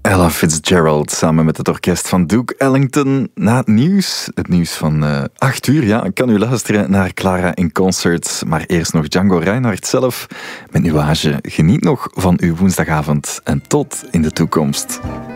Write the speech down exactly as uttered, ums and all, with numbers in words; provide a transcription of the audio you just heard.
Ella Fitzgerald samen met het orkest van Duke Ellington. Na het nieuws, het nieuws van uh, acht uur, ja, kan u luisteren naar Clara in Concert. Maar eerst nog Django Reinhardt zelf met Nuage. Geniet nog van uw woensdagavond en tot in de toekomst.